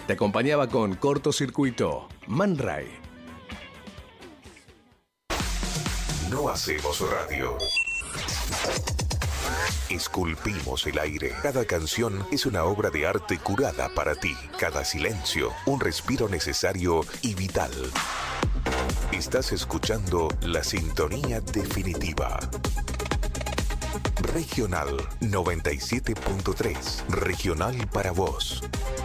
Te acompañaba con Cortocircuito, Man Ray. No hacemos radio. Esculpimos el aire. Cada canción es una obra de arte curada para ti. Cada silencio, un respiro necesario y vital. Estás escuchando la sintonía definitiva. Regional 97.3. Regional para vos.